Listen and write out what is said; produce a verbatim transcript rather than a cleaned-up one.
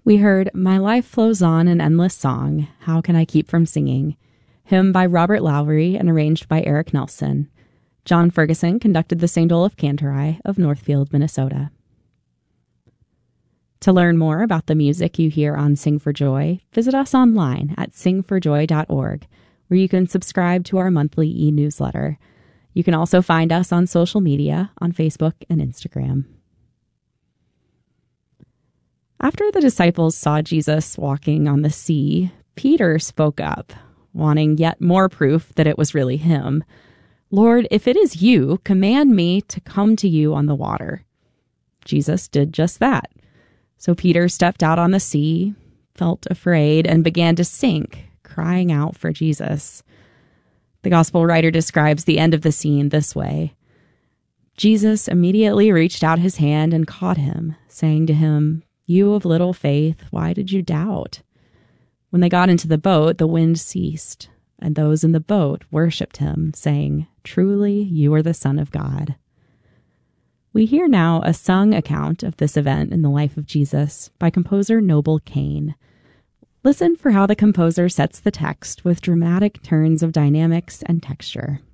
We heard My Life Flows On, an Endless Song, How Can I Keep From Singing? Hymn by Robert Lowry and arranged by Eric Nelson. John Ferguson conducted the Saint Olaf Cantori of Northfield, Minnesota. To learn more about the music you hear on Sing for Joy, visit us online at sing for joy dot org, where you can subscribe to our monthly e-newsletter. You can also find us on social media on Facebook and Instagram. After the disciples saw Jesus walking on the sea, Peter spoke up, wanting yet more proof that it was really him. "Lord, if it is you, command me to come to you on the water." Jesus did just that. So Peter stepped out on the sea, felt afraid, and began to sink, crying out for Jesus. The gospel writer describes the end of the scene this way. Jesus immediately reached out his hand and caught him, saying to him, "You of little faith, why did you doubt?" When they got into the boat, the wind ceased, and those in the boat worshipped him, saying, "Truly, you are the Son of God." We hear now a sung account of this event in the life of Jesus by composer Noble Kane. Listen for how the composer sets the text with dramatic turns of dynamics and texture.